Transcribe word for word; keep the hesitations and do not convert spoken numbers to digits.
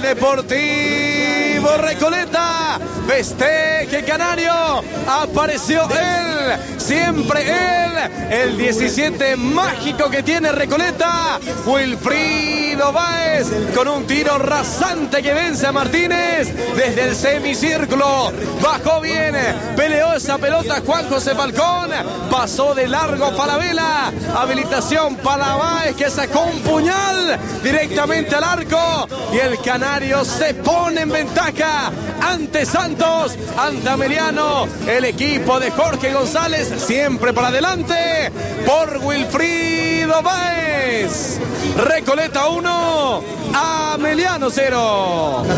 Deportivo Recoleta festeje Canario. Apareció él, siempre él, el diecisiete mágico que tiene Recoleta, Wilfrido Báez, con un tiro rasante que vence a Martínez desde el semicírculo. Bajó bien, peleó esa pelota Juan José Falcón, pasó de largo Falabella, habilitación para Báez que sacó un puñal directamente al arco y el Canario se pone en ventaja ante Santos, ante Ameliano. El equipo de Jorge González siempre para adelante por Wilfrido Báez. Recoleta uno, Ameliano cero.